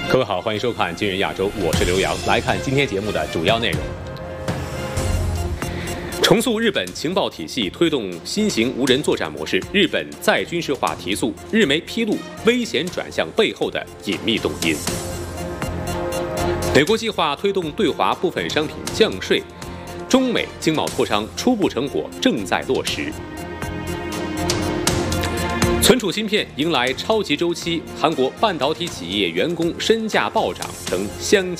各位好，欢迎收看《今日亚洲》，我是刘洋。来看今天节目的主要内容：重塑日本情报体系，推动新型无人作战模式。日本再军事化提速，日媒披露危险转向背后的隐秘动因。美国计划推动对华部分商品降税，中美经贸磋商初步成果正在落实。存储芯片迎来超级周期，韩国半导体企业员工身价暴涨，成相